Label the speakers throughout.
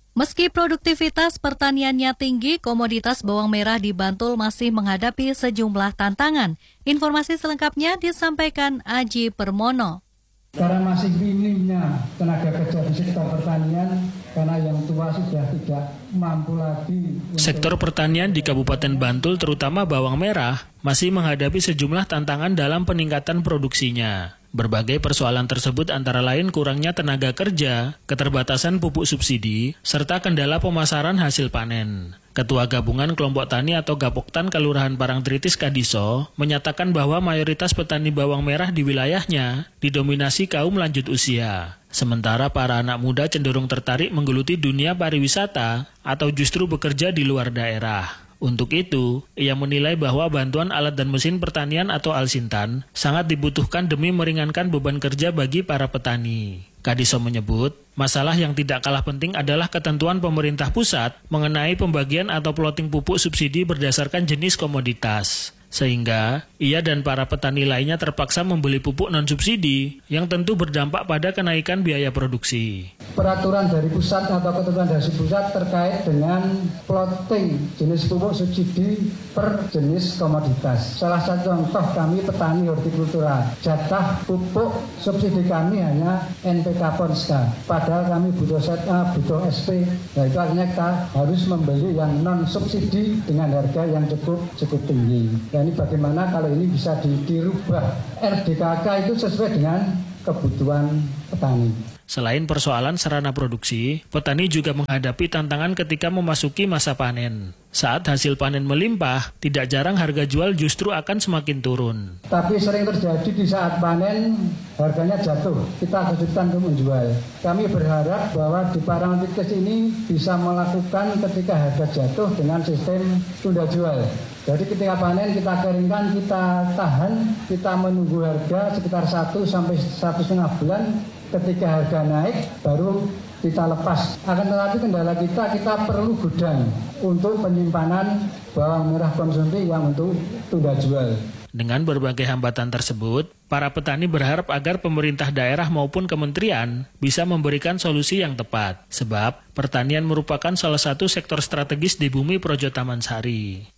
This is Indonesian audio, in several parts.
Speaker 1: Meski produktivitas pertaniannya tinggi, komoditas bawang merah di Bantul masih menghadapi sejumlah tantangan. Informasi selengkapnya disampaikan Aji Permono.
Speaker 2: Karena masih minimnya tenaga kerja di sektor pertanian, karena yang tua sudah tidak mampu lagi.
Speaker 3: Sektor pertanian di Kabupaten Bantul, terutama bawang merah, masih menghadapi sejumlah tantangan dalam peningkatan produksinya. Berbagai persoalan tersebut antara lain kurangnya tenaga kerja, keterbatasan pupuk subsidi, serta kendala pemasaran hasil panen. Ketua Gabungan Kelompok Tani atau Gapoktan Kelurahan Parangtritis Kadiso menyatakan bahwa mayoritas petani bawang merah di wilayahnya didominasi kaum lanjut usia. Sementara para anak muda cenderung tertarik menggeluti dunia pariwisata atau justru bekerja di luar daerah. Untuk itu, ia menilai bahwa bantuan alat dan mesin pertanian atau Alsintan sangat dibutuhkan demi meringankan beban kerja bagi para petani. Kadiso menyebut, masalah yang tidak kalah penting adalah ketentuan pemerintah pusat mengenai pembagian atau plotting pupuk subsidi berdasarkan jenis komoditas. Sehingga, ia dan para petani lainnya terpaksa membeli pupuk non-subsidi yang tentu berdampak pada kenaikan biaya produksi.
Speaker 2: Peraturan dari pusat atau ketentuan dari pusat terkait dengan plotting jenis pupuk subsidi per jenis komoditas. Salah satu contoh kami petani hortikultura, jatah pupuk subsidi kami hanya NPK Ponska. Padahal kami butuh ZA, butuh SP. Nah, itu artinya kita harus membeli yang non-subsidi dengan harga yang cukup tinggi. Ini bagaimana kalau ini bisa dirubah RDKK itu sesuai dengan kebutuhan petani.
Speaker 3: Selain persoalan sarana produksi, petani juga menghadapi tantangan ketika memasuki masa panen. Saat hasil panen melimpah, tidak jarang harga jual justru akan semakin turun.
Speaker 2: Tapi sering terjadi di saat panen, harganya jatuh. Kita kesulitan untuk menjual. Kami berharap bahwa di Parangtritis ini bisa melakukan ketika harga jatuh dengan sistem tunda jual. Jadi ketika panen kita keringkan, kita tahan, kita menunggu harga sekitar 1 sampai 1,5 bulan. Ketika harga naik baru kita lepas. Akan tetapi kendala kita perlu gudang untuk penyimpanan bawang merah konsumsi yang untuk tunda jual.
Speaker 3: Dengan berbagai hambatan tersebut, para petani berharap agar pemerintah daerah maupun kementerian bisa memberikan solusi yang tepat. Sebab pertanian merupakan salah satu sektor strategis di bumi Projo Taman Sari.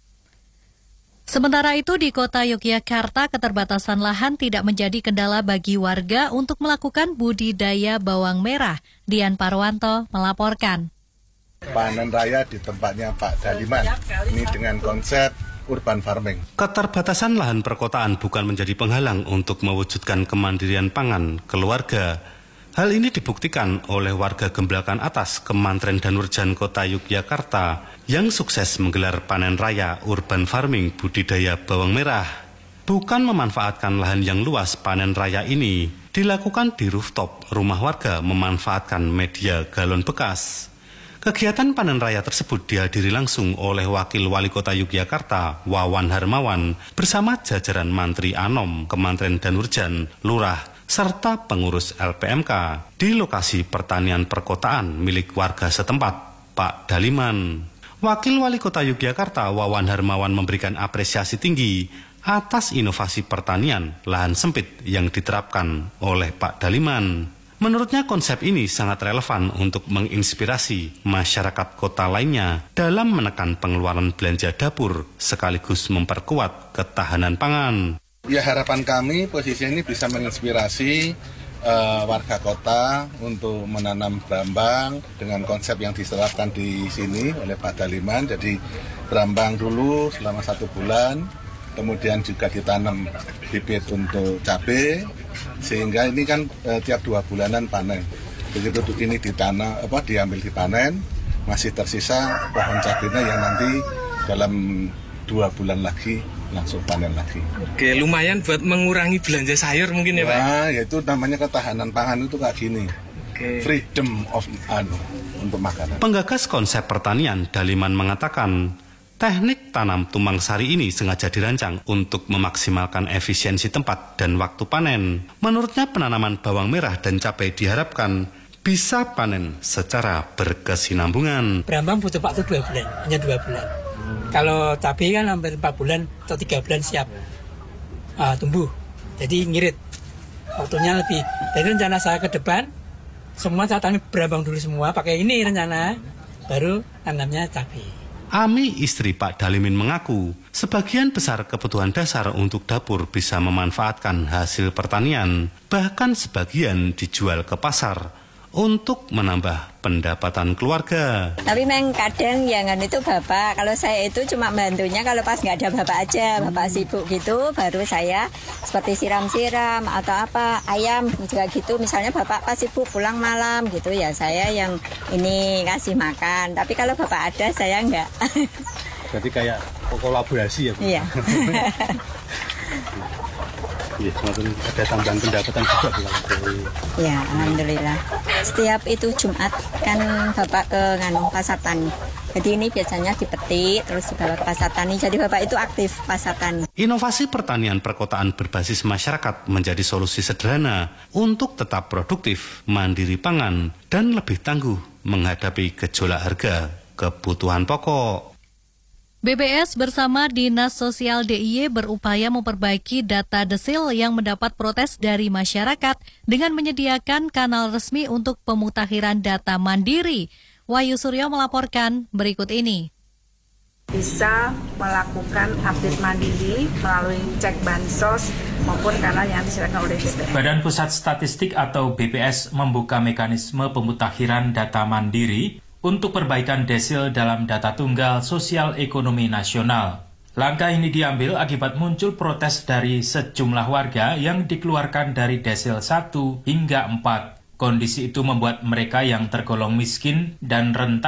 Speaker 1: Sementara itu di kota Yogyakarta, keterbatasan lahan tidak menjadi kendala bagi warga untuk melakukan budidaya bawang merah. Dian Parwanto melaporkan.
Speaker 4: Panen raya di tempatnya Pak Daliman, ini dengan konsep urban farming.
Speaker 5: Keterbatasan lahan perkotaan bukan menjadi penghalang untuk mewujudkan kemandirian pangan keluarga. Hal ini dibuktikan oleh warga Gemblakan Atas, Kemantren Danurjan Kota Yogyakarta yang sukses menggelar panen raya urban farming budidaya bawang merah. Bukan memanfaatkan lahan yang luas, panen raya ini dilakukan di rooftop rumah warga memanfaatkan media galon bekas. Kegiatan panen raya tersebut dihadiri langsung oleh Wakil Wali Kota Yogyakarta, Wawan Harmawan, bersama jajaran Mantri Anom, Kemantren Danurjan, Lurah, serta pengurus LPMK di lokasi pertanian perkotaan milik warga setempat, Pak Daliman. Wakil Wali Kota Yogyakarta, Wawan Harmawan, memberikan apresiasi tinggi atas inovasi pertanian lahan sempit yang diterapkan oleh Pak Daliman. Menurutnya konsep ini sangat relevan untuk menginspirasi masyarakat kota lainnya dalam menekan pengeluaran belanja dapur sekaligus memperkuat ketahanan pangan.
Speaker 4: Ya, harapan kami posisi ini bisa menginspirasi warga kota untuk menanam brambang dengan konsep yang diterapkan di sini oleh Pak Daliman. Jadi brambang dulu selama 1 bulan, kemudian juga ditanam bibit untuk cabai, sehingga ini kan tiap 2 bulanan panen. Begitu ini diambil dipanen, masih tersisa pohon cabainya yang nanti dalam 2 bulan lagi langsung panen lagi.
Speaker 6: Oke, lumayan buat mengurangi belanja sayur mungkin ya Pak?
Speaker 4: Nah, yaitu namanya ketahanan pangan itu kayak gini.
Speaker 6: Oke.
Speaker 4: Freedom of untuk makanan.
Speaker 5: Penggagas konsep pertanian, Daliman mengatakan, teknik tanam tumpang sari ini sengaja dirancang untuk memaksimalkan efisiensi tempat dan waktu panen. Menurutnya penanaman bawang merah dan cabai diharapkan bisa panen secara berkesinambungan.
Speaker 7: Brambang butuh waktu 2 bulan, hanya 2 bulan. Kalau cabai kan hampir 4 bulan atau 3 bulan siap tumbuh. Jadi ngirit. Waktunya lebih. Jadi rencana saya ke depan, semua saya tanam brambang dulu semua. Pakai ini rencana. baru tanamnya cabai.
Speaker 5: Ami, istri Pak Dalimin, mengaku sebagian besar kebutuhan dasar untuk dapur bisa memanfaatkan hasil pertanian, bahkan sebagian dijual ke pasar untuk menambah pendapatan keluarga.
Speaker 8: Tapi memang kadang yang itu bapak, kalau saya itu cuma bantunya kalau pas nggak ada bapak aja, bapak sibuk gitu, baru saya seperti siram-siram atau apa, ayam juga gitu, misalnya bapak pas sibuk pulang malam gitu ya saya yang ini kasih makan, tapi kalau bapak ada saya nggak.
Speaker 5: Berarti kayak kolaborasi ya Bu?
Speaker 8: Iya.
Speaker 5: Iya, ada tambahan pendapatan juga Bu.
Speaker 8: Ya, alhamdulillah. Setiap itu Jumat kan bapak ke pasar tani. Jadi ini biasanya dipetik terus dibawa ke pasar tani. Jadi bapak itu aktif pasar tani.
Speaker 5: Inovasi pertanian perkotaan berbasis masyarakat menjadi solusi sederhana untuk tetap produktif, mandiri pangan, dan lebih tangguh menghadapi gejolak harga kebutuhan pokok.
Speaker 1: BBS bersama Dinas Sosial DIY berupaya memperbaiki data desil yang mendapat protes dari masyarakat dengan menyediakan kanal resmi untuk pemutakhiran data mandiri. Wahyu Suryo melaporkan berikut ini.
Speaker 9: Bisa melakukan update mandiri melalui cek bansos maupun kanal yang disediakan oleh BPS.
Speaker 10: Badan Pusat Statistik atau BPS membuka mekanisme pemutakhiran data mandiri untuk perbaikan desil dalam data tunggal sosial ekonomi nasional. Langkah ini diambil akibat muncul protes dari sejumlah warga yang dikeluarkan dari desil 1 hingga 4. Kondisi itu membuat mereka yang tergolong miskin dan rentan